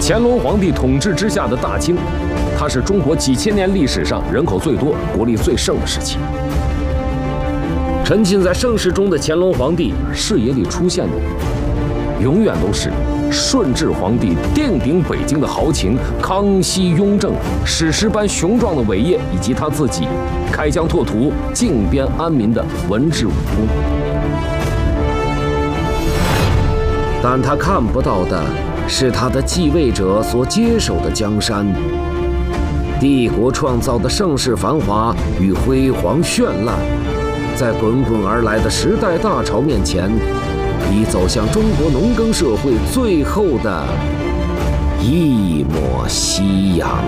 乾隆皇帝统治之下的大清，它是中国几千年历史上人口最多、国力最盛的时期。沉浸在盛世中的乾隆皇帝视野里出现的，永远都是顺治皇帝奠定北京的豪情、康熙雍正史诗般雄壮的伟业，以及他自己开疆拓土、靖边安民的文治武功。但他看不到的是他的继位者所接手的江山。帝国创造的盛世繁华与辉煌绚烂，在滚滚而来的时代大潮面前，已走向中国农耕社会最后的一抹夕阳。